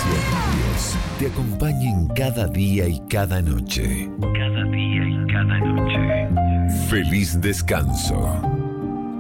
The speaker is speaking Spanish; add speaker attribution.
Speaker 1: y te acompañen cada día y cada noche. Cada día y cada noche. Feliz descanso.